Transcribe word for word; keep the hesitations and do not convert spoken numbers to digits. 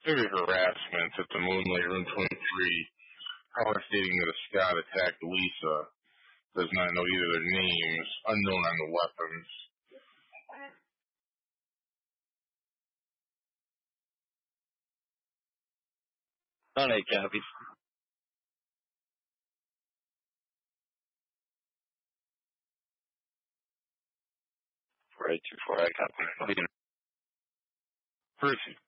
Severe harassment at the Moonlight Room twenty-three. Caller stating that a Scot attacked Lisa. Does not know either their names. Unknown on the weapons. All right, copy. four eight two four, I copy. Percy.